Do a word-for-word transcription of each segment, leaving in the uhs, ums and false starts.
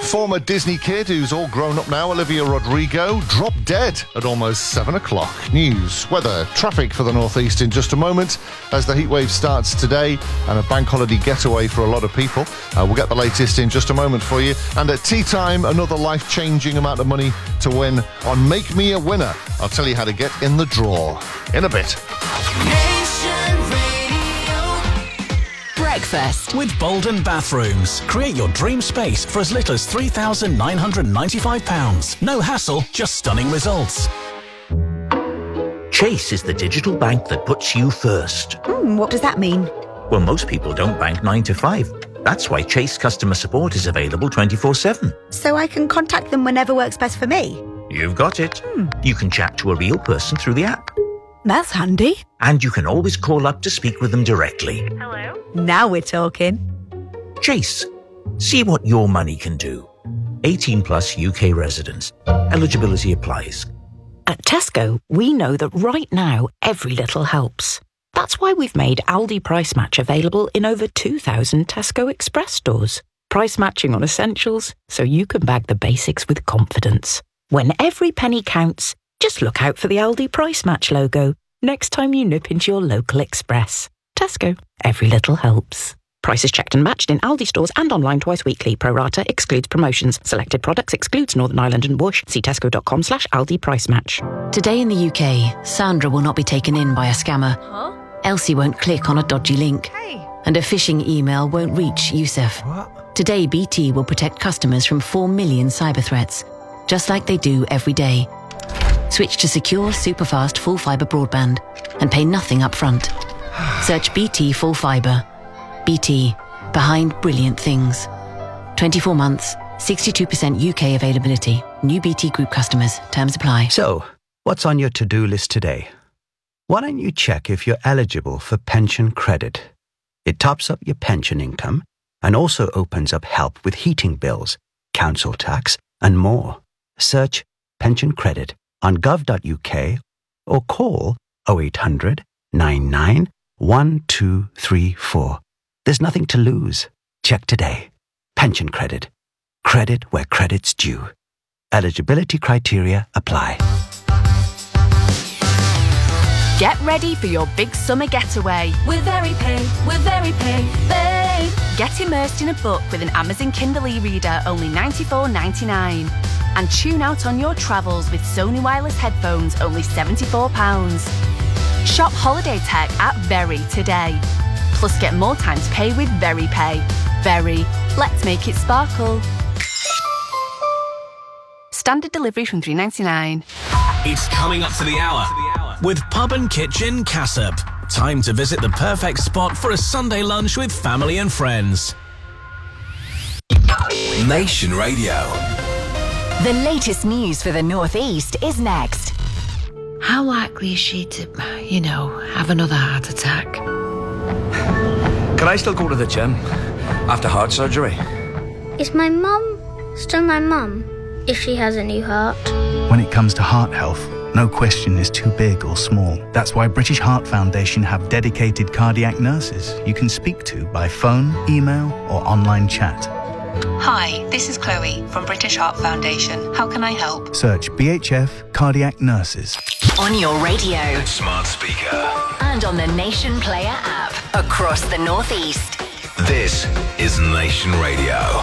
Former Disney kid who's all grown up now, Olivia Rodrigo, dropped dead at almost seven o'clock. News, weather, traffic for the northeast in just a moment as the heatwave starts today and a bank holiday getaway for a lot of people. Uh, we'll get the latest in just a moment for you. And at tea time, another life-changing amount of money to win on Make Me a Winner. I'll tell you how to get in the draw in a bit. Breakfast with Bolden Bathrooms. Create your dream space for as little as three thousand nine hundred ninety-five pounds. No hassle, just stunning results. Chase is the digital bank that puts you first. Mm, what does that mean? Well, most people don't bank nine to five. That's why Chase customer support is available twenty-four seven. So I can contact them whenever works best for me? You've got it. Hmm. You can chat to a real person through the app. That's handy. And you can always call up to speak with them directly. Hello? Now we're talking. Chase. See what your money can do. eighteen plus U K residents. Eligibility applies. At Tesco, we know that right now, every little helps. That's why we've made Aldi Price Match available in over two thousand Tesco Express stores. Price matching on essentials, so you can bag the basics with confidence. When every penny counts, just look out for the Aldi Price Match logo next time you nip into your local Express. Tesco, every little helps. Prices checked and matched in Aldi stores and online twice weekly. Pro rata excludes promotions. Selected products excludes Northern Ireland and Bush. See tesco.com slash Aldi Price Match. Today in the U K, Sandra will not be taken in by a scammer. Huh? Elsie won't click on a dodgy link. Hey. And a phishing email won't reach Youssef. What? Today, B T will protect customers from four million cyber threats, just like they do every day. Switch to secure, superfast, full fibre broadband and pay nothing up front. Search B T Full Fibre. B T, behind brilliant things. twenty-four months, sixty-two percent U K availability. New B T Group customers. Terms apply. So, what's on your to-do list today? Why don't you check if you're eligible for pension credit? It tops up your pension income and also opens up help with heating bills, council tax and more. Search pension credit on gov dot U K or call oh eight hundred, nine nine, one two three four. There's nothing to lose. Check today. Pension credit. Credit where credit's due. Eligibility criteria apply. Get ready for your big summer getaway. With VeryPay, with VeryPay, babe. Get immersed in a book with an Amazon Kindle e-reader, only ninety-four ninety-nine. And tune out on your travels with Sony wireless headphones, only seventy-four pounds. Shop holiday tech at Very today. Plus get more time to pay with VeryPay. Very. Let's make it sparkle. Standard delivery from three ninety-nine. It's coming up to the hour with Pub and Kitchen Cassop. Time to visit the perfect spot for a Sunday lunch with family and friends. Nation Radio. The latest news for the North East is next. How likely is she to, you know, have another heart attack? Can I still go to the gym after heart surgery? Is my mum still my mum if she has a new heart? When it comes to heart health, no question is too big or small. That's why British Heart Foundation have dedicated cardiac nurses you can speak to by phone, email or online chat. Hi, this is Chloe from British Heart Foundation. How can I help? Search B H F Cardiac Nurses. On your radio. Smart speaker. And on the Nation Player app. Across the North East. This is Nation Radio.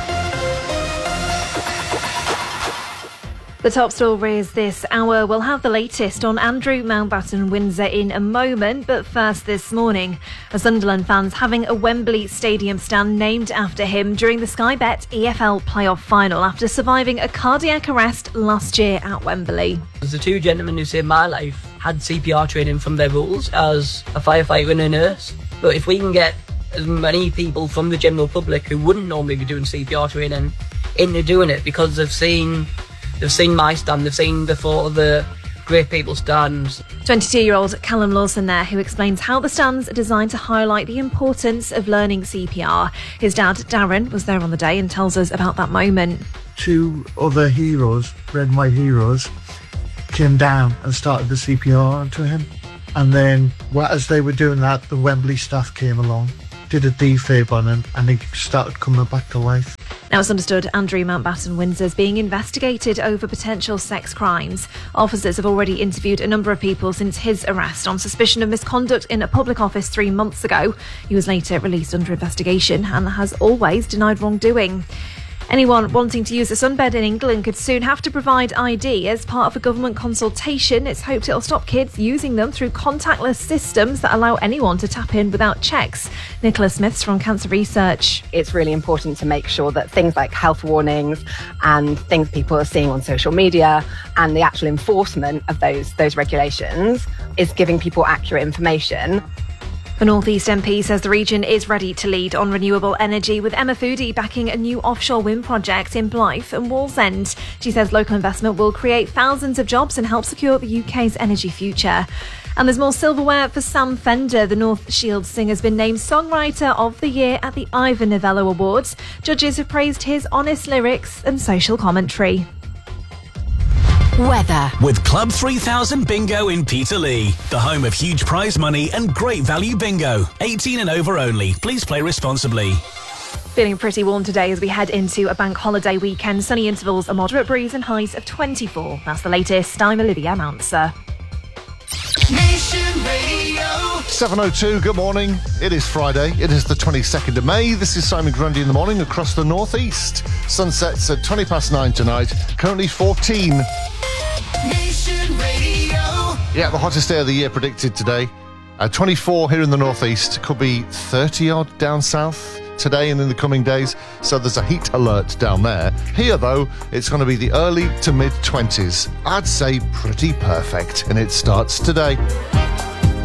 The top stories this hour. We'll have the latest on Andrew Mountbatten Windsor in a moment, but first this morning, a Sunderland fan's having a Wembley Stadium stand named after him during the Sky Bet E F L playoff final after surviving a cardiac arrest last year at Wembley. The two gentlemen who saved my life had C P R training from their roles as a firefighter and a nurse. But if we can get as many people from the general public who wouldn't normally be doing C P R training into doing it because they've seen They've seen my stand, they've seen the thought of the great people stands. twenty-two-year-old Callum Lawson there, who explains how the stands are designed to highlight the importance of learning C P R. His dad, Darren, was there on the day and tells us about that moment. Two other heroes, red and white heroes, came down and started the C P R onto him. And then, well, as they were doing that, the Wembley staff came along, did a defib on him, and he started coming back to life. Now, it's understood Andrew Mountbatten Windsor is being investigated over potential sex crimes. Officers have already interviewed a number of people since his arrest on suspicion of misconduct in a public office three months ago. He was later released under investigation and has always denied wrongdoing. Anyone wanting to use a sunbed in England could soon have to provide I D as part of a government consultation. It's hoped it'll stop kids using them through contactless systems that allow anyone to tap in without checks. Nicola Smith's from Cancer Research. It's really important to make sure that things like health warnings and things people are seeing on social media and the actual enforcement of those, those regulations is giving people accurate information. The North East M P says the region is ready to lead on renewable energy, with Emma Foodie backing a new offshore wind project in Blyth and Wallsend. She says local investment will create thousands of jobs and help secure the U K's energy future. And there's more silverware for Sam Fender. The North Shields singer's been named Songwriter of the Year at the Ivor Novello Awards. Judges have praised his honest lyrics and social commentary. Weather. With Club three thousand Bingo in Peterlee, the home of huge prize money and great value bingo. eighteen and over only. Please play responsibly. Feeling pretty warm today as we head into a bank holiday weekend. Sunny intervals, a moderate breeze and highs of twenty-four. That's the latest. I'm Olivia Mounser. Nation Radio. seven oh two, good morning. It is Friday. It is the twenty-second of May. This is Simon Grundy in the morning across the northeast. Sunsets at twenty past nine tonight. Currently fourteen. Nation Radio. Yeah, the hottest day of the year predicted today. Uh, twenty-four here in the northeast. Could be thirty odd down south today and in the coming days. So there's a heat alert down there. Here, though, it's going to be the early to mid twenties. I'd say pretty perfect. And it starts today.